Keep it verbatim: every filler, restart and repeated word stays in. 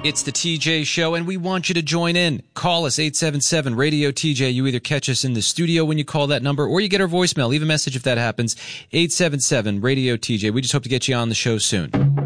It's the T J Show, and we want you to join in. Call us, eight seven seven, radio T J. You either catch us in the studio when you call that number, or you get our voicemail. Leave a message if that happens, eight seven seven, radio T J. We just hope to get you on the show soon.